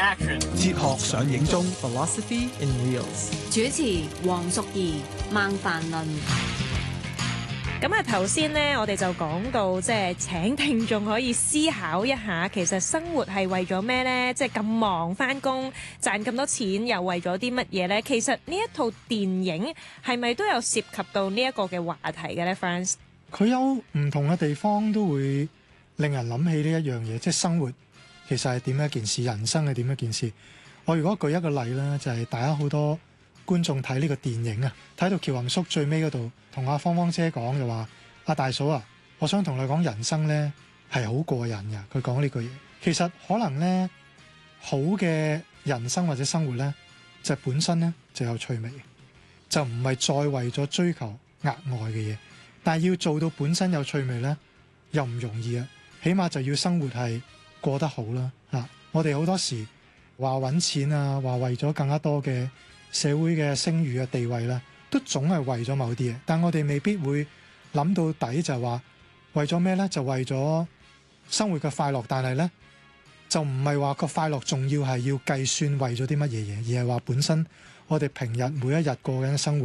Action， 哲學上映中 Philosophy in Wheels。 主持黃淑儀、孟凡倫。 咁啊，頭先咧，我哋就講到即係請聽眾可以思考一下，其實生活係為咗咩呢？即係咁忙返工賺咁多錢，又為咗啲乜嘢呢？其實呢一套電影係咪都有涉及到呢一個嘅話題嘅呢 Franz？ 佢有唔同嘅地方都會令人諗起呢一樣嘢，即係生活其實係點一件事，人生係點一件事。我如果舉一個例啦，就係大家好多觀眾睇呢個電影啊，睇到喬宏叔最尾嗰度同阿芳芳姐講就話：阿大嫂啊，我想同你講人生呢係好過癮嘅。佢講呢句嘢，其實可能呢好嘅人生或者生活呢，就本身呢就有趣味，就唔係再為咗追求額外嘅嘢。但係要做到本身有趣味呢，又唔容易啊。起碼就要生活係過得好啦。我哋好多時話揾錢啊，話為咗更加多嘅社會嘅聲譽嘅地位啦，都總係為咗某啲嘢。但我哋未必會諗到底，就係話為咗咩呢？就為咗生活嘅快樂。但係呢，就唔係話個快樂仲要係要計算為咗啲乜嘢嘢，而係話本身我哋平日每一日過緊生活。